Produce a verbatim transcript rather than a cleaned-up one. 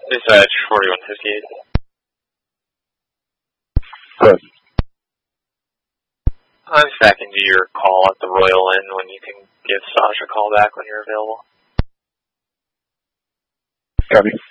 Dispatch forty-one fifty-eight. Good. I'm stacking to your call at the Royal Inn when you can give Sasha a call back when you're available. Copy.